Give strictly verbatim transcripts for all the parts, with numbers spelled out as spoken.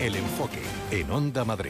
El enfoque en Onda Madrid.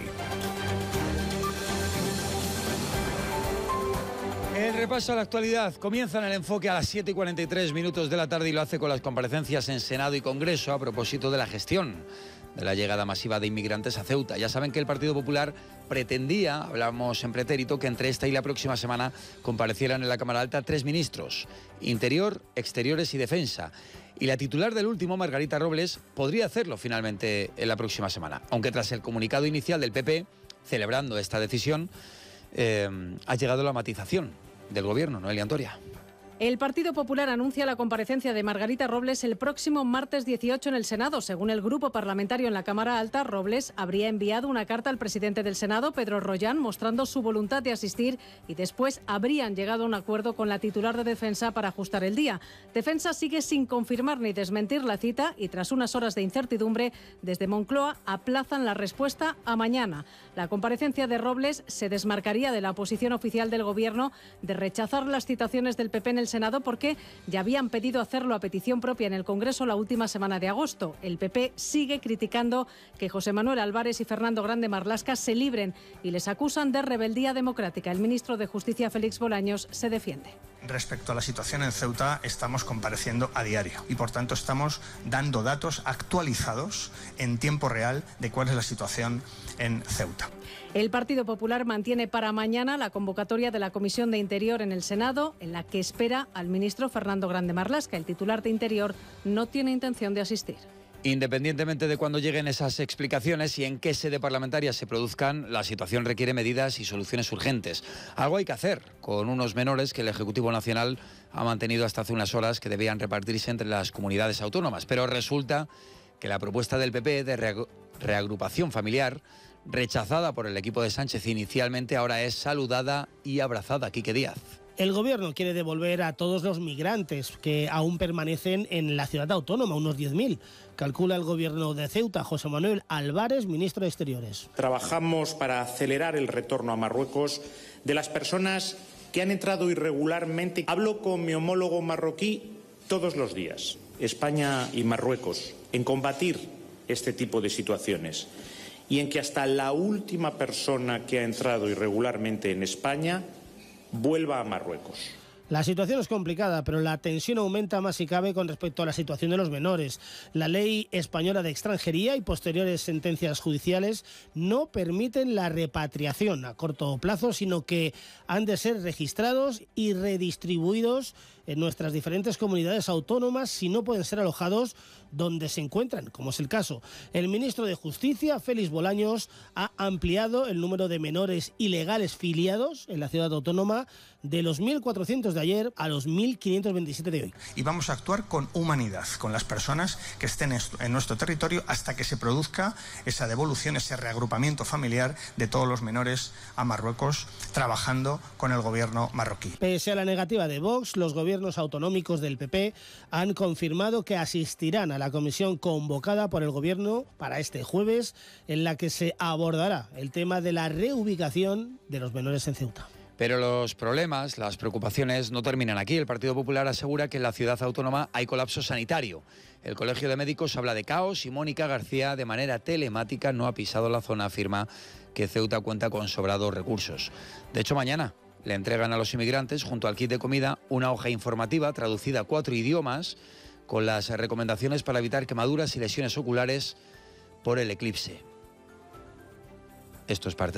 El repaso a la actualidad comienza en El enfoque a las siete y cuarenta y tres minutos de la tarde y lo hace con las comparecencias en Senado y Congreso a propósito de la gestión de la llegada masiva de inmigrantes a Ceuta. Ya saben que el Partido Popular pretendía, hablamos en pretérito, que entre esta y la próxima semana comparecieran en la Cámara Alta tres ministros: Interior, Exteriores y Defensa. Y la titular del último, Margarita Robles, podría hacerlo finalmente en la próxima semana, aunque tras el comunicado inicial del P P, celebrando esta decisión, eh, ha llegado la matización del Gobierno. Noelia Antoria. El Partido Popular anuncia la comparecencia de Margarita Robles el próximo martes dieciocho en el Senado. Según el grupo parlamentario en la Cámara Alta, Robles habría enviado una carta al presidente del Senado, Pedro Rollán, mostrando su voluntad de asistir y después habrían llegado a un acuerdo con la titular de Defensa para ajustar el día. Defensa sigue sin confirmar ni desmentir la cita y tras unas horas de incertidumbre, desde Moncloa aplazan la respuesta a mañana. La comparecencia de Robles se desmarcaría de la posición oficial del Gobierno de rechazar las citaciones del P P en el Senado porque ya habían pedido hacerlo a petición propia en el Congreso la última semana de agosto. El P P sigue criticando que José Manuel Álvarez y Fernando Grande Marlaska se libren y les acusan de rebeldía democrática. El ministro de Justicia, Félix Bolaños, se defiende. Respecto a la situación en Ceuta, estamos compareciendo a diario y, por tanto, estamos dando datos actualizados en tiempo real de cuál es la situación en Ceuta. El Partido Popular mantiene para mañana la convocatoria de la Comisión de Interior en el Senado, en la que espera al ministro Fernando Grande Marlaska. El titular de Interior no tiene intención de asistir. Independientemente de cuándo lleguen esas explicaciones y en qué sede parlamentaria se produzcan, la situación requiere medidas y soluciones urgentes. Algo hay que hacer con unos menores que el Ejecutivo Nacional ha mantenido hasta hace unas horas que debían repartirse entre las comunidades autónomas. Pero resulta que la propuesta del P P de reagrupación familiar, rechazada por el equipo de Sánchez inicialmente, ahora es saludada y abrazada. Quique Díaz. El Gobierno quiere devolver a todos los migrantes que aún permanecen en la ciudad autónoma, unos diez mil. Calcula el Gobierno de Ceuta. José Manuel Álvarez, ministro de Exteriores. Trabajamos para acelerar el retorno a Marruecos de las personas que han entrado irregularmente. Hablo con mi homólogo marroquí todos los días, España y Marruecos, en combatir este tipo de situaciones y en que hasta la última persona que ha entrado irregularmente en España vuelva a Marruecos. La situación es complicada, pero la tensión aumenta más si cabe con respecto a la situación de los menores. La ley española de extranjería y posteriores sentencias judiciales no permiten la repatriación a corto plazo, sino que han de ser registrados y redistribuidos en nuestras diferentes comunidades autónomas si no pueden ser alojados donde se encuentran, como es el caso. El ministro de Justicia, Félix Bolaños, ha ampliado el número de menores ilegales filiados en la ciudad autónoma de los mil cuatrocientos de ayer a los mil quinientos veintisiete de hoy. Y vamos a actuar con humanidad, con las personas que estén en nuestro territorio hasta que se produzca esa devolución, ese reagrupamiento familiar de todos los menores a Marruecos, trabajando con el gobierno marroquí. Pese a la negativa de Vox, los gobiernos autonómicos del P P han confirmado que asistirán a la comisión convocada por el gobierno para este jueves, en la que se abordará el tema de la reubicación de los menores en Ceuta. Pero los problemas, las preocupaciones no terminan aquí. El Partido Popular asegura que en la ciudad autónoma hay colapso sanitario. El Colegio de Médicos habla de caos y Mónica García, de manera telemática, no ha pisado la zona. Afirma que Ceuta cuenta con sobrados recursos. De hecho, mañana le entregan a los inmigrantes, junto al kit de comida, una hoja informativa traducida a cuatro idiomas con las recomendaciones para evitar quemaduras y lesiones oculares por el eclipse. Esto es parte